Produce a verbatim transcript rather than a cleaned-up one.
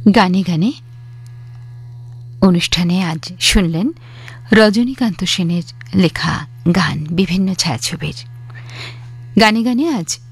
গানে গানে অনুষ্ঠানে আজ শুনলেন রজনীকান্ত সেনের লেখা গান বিভিন্ন ছায়াছবির। গানে গানে আজ